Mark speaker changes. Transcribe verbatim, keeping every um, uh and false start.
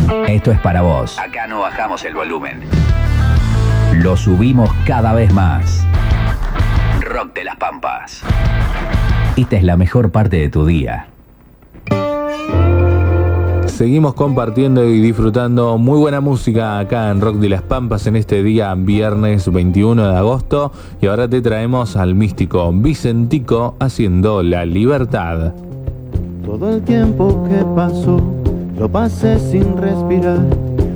Speaker 1: Esto es para vos. Acá no bajamos el volumen. Lo subimos cada vez más. Rock de las Pampas. Esta es la mejor parte de tu día.
Speaker 2: Seguimos compartiendo y disfrutando muy buena música acá en Rock de las Pampas en este día viernes veintiuno de agosto. Y ahora te traemos al místico Vicentico haciendo La Libertad.
Speaker 3: Todo el tiempo que pasó lo pasé sin respirar.